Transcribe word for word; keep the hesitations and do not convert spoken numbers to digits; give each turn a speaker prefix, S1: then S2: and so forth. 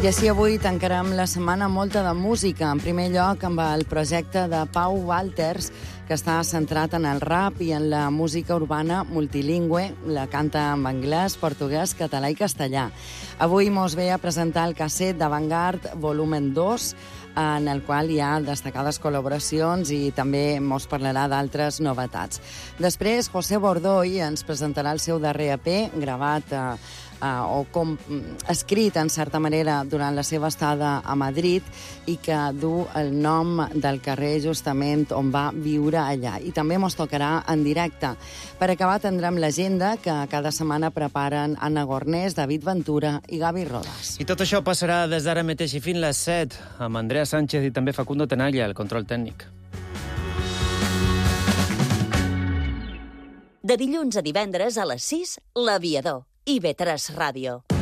S1: I així avui tancarem la setmana molta de música. En primer lloc amb el projecte de Pau Walters, que està centrat en el rap i en la música urbana multilingüe. La canta en anglès, portuguès, català i castellà. Avui mos ve a presentar el casset d'Avantgarde Volumen dos, en el qual hi ha destacades col·laboracions i també mos parlarà d'altres novetats. Després, José Bordoy ens presentarà el seu darrer E P, gravat a Uh, o com escrit, en certa manera, durant la seva estada a Madrid i que du el nom del carrer justament on va viure allà. I també mos tocarà en directe. Per acabar, tindrem l'agenda que cada setmana preparen Anna Gornés, David Ventura i Gavi Rodas.
S2: I tot això passarà des d'ara mateix i fins les set, amb Andrea Sánchez i també Facundo Tenalla, el control tècnic.
S3: De dilluns a divendres a les sis, L'Aviador. I ve tres Ràdio.